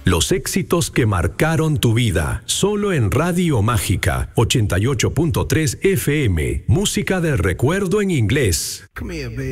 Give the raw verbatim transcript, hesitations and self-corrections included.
Los éxitos que marcaron tu vida. Solo en Radio Mágica ochenta y ocho punto tres F M. Música del recuerdo en inglés. Come here, baby.